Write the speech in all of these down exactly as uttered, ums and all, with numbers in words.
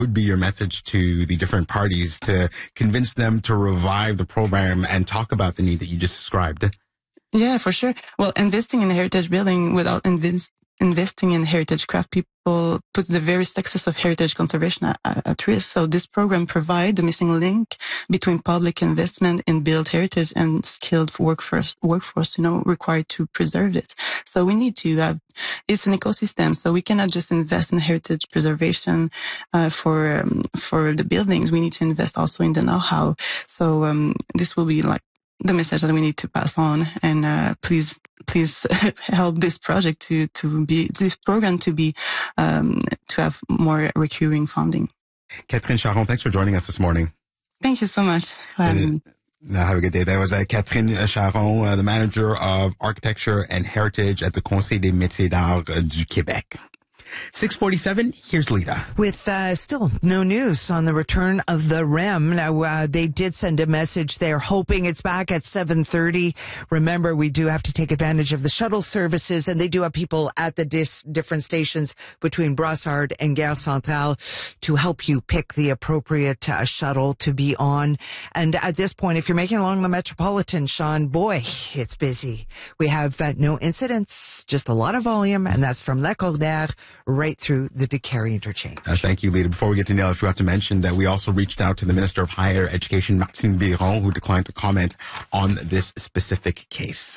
would be your message to the different parties to convince them to revive the program and talk about the need that you just described? Yeah, for sure. Well, investing in heritage building without invest, investing in heritage craft people puts the very success of heritage conservation at, at risk. So this program provides the missing link between public investment in built heritage and skilled workforce, workforce, you know, required to preserve it. So we need to have, it's an ecosystem. So we cannot just invest in heritage preservation uh, for um, for the buildings. We need to invest also in the know-how. So um, this will be like the message that we need to pass on, and uh, please, please help this project to to be this program to be um, to have more recurring funding. Catherine Charron, thanks for joining us this morning. Thank you so much. Um, Now, have a good day. That was uh, Catherine Charron, uh, the manager of architecture and heritage at the Conseil des métiers d'art du Québec. six forty-seven, here's Lita. With uh, still no news on the return of the R E M. Now, uh, they did send a message. They're hoping it's back at seven thirty. Remember, we do have to take advantage of the shuttle services, and they do have people at the dis- different stations between Brossard and Gare Centrale to help you pick the appropriate uh, shuttle to be on. And at this point, if you're making it along the Metropolitan, Sean, boy, it's busy. We have uh, no incidents, just a lot of volume, and that's from Lacordaire right through the Décarie interchange. Uh, thank you, Lita. Before we get to Neil, I forgot to mention that we also reached out to the Minister of Higher Education, Martine Biron, who declined to comment on this specific case.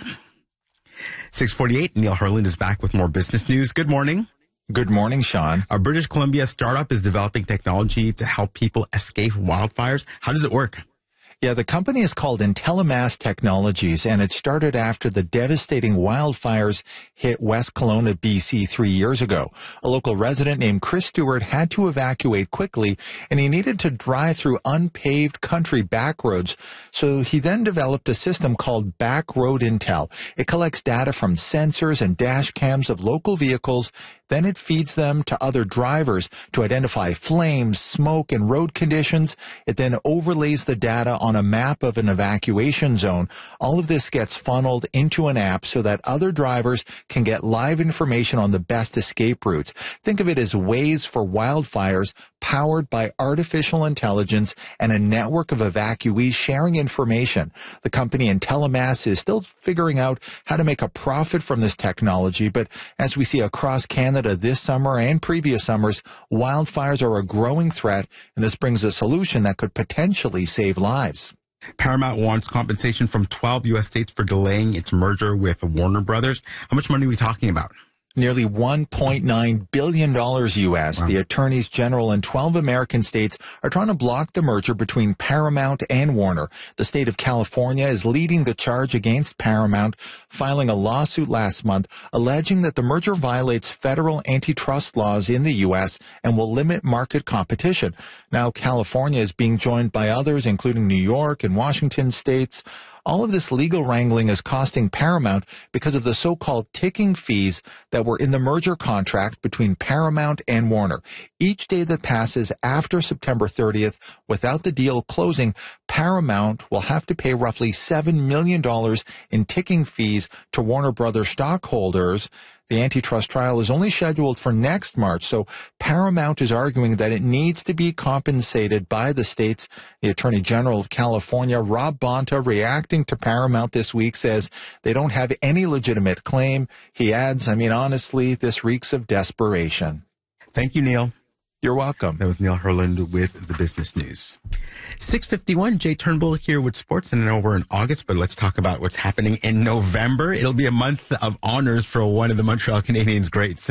six forty-eight, Neil Herland is back with more business news. Good morning. Good morning, Sean. A British Columbia startup is developing technology to help people escape wildfires. How does it work? Yeah, the company is called Intellimass Technologies, and it started after the devastating wildfires hit West Kelowna, B C three years ago. A local resident named Chris Stewart had to evacuate quickly, and he needed to drive through unpaved country back roads. So he then developed a system called Backroad Intel. It collects data from sensors and dash cams of local vehicles. Then it feeds them to other drivers to identify flames, smoke, and road conditions. It then overlays the data on a map of an evacuation zone. All of this gets funneled into an app so that other drivers can get live information on the best escape routes. Think of it as Waze for wildfires, powered by artificial intelligence and a network of evacuees sharing information. The company Intellimass is still figuring out how to make a profit from this technology, but as we see across Canada this summer and previous summers, wildfires are a growing threat, and this brings a solution that could potentially save lives. Paramount wants compensation from twelve U S states for delaying its merger with Warner Brothers. How much money are we talking about? Nearly one point nine billion dollars U S. Wow. The attorneys general in twelve American states are trying to block the merger between Paramount and Warner. The state of California is leading the charge against Paramount, filing a lawsuit last month alleging that the merger violates federal antitrust laws in the U S and will limit market competition. Now California is being joined by others, including New York and Washington states. All of this legal wrangling is costing Paramount because of the so-called ticking fees that were in the merger contract between Paramount and Warner. Each day that passes after September thirtieth without the deal closing, Paramount will have to pay roughly seven million dollars in ticking fees to Warner Brothers stockholders. The antitrust trial is only scheduled for next March, so Paramount is arguing that it needs to be compensated by the states. The Attorney General of California, Rob Bonta, reacting to Paramount this week, says they don't have any legitimate claim. He adds, I mean, honestly, this reeks of desperation. Thank you, Neil. You're welcome. That was Neil Herland with the business news. six fifty-one, Jay Turnbull here with sports. And I know we're in August, but let's talk about what's happening in November. It'll be a month of honors for one of the Montreal Canadiens greats.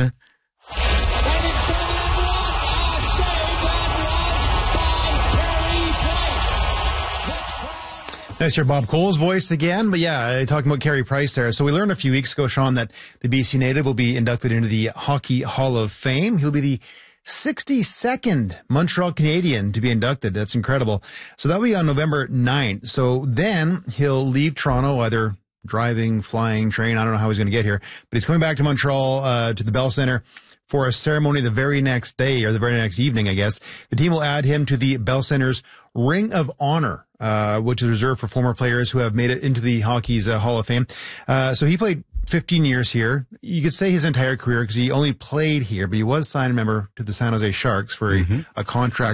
Nice to hear Bob Cole's voice again. But yeah, talking about Carey Price there. So we learned a few weeks ago, Sean, that the B C native will be inducted into the Hockey Hall of Fame. He'll be the sixty-second Montreal Canadian to be inducted. That's incredible. So that'll be on November ninth. So then he'll leave Toronto, either driving, flying, train. I don't know how he's going to get here, but he's coming back to Montreal, uh, to the Bell Center for a ceremony the very next day, or the very next evening, I guess. The team will add him to the Bell Center's Ring of Honor, uh, which is reserved for former players who have made it into the hockey's uh, Hall of Fame. Uh, so he played fifteen years here. You could say his entire career because he only played here, but he was signed a member to the San Jose Sharks for Mm-hmm. a, a contract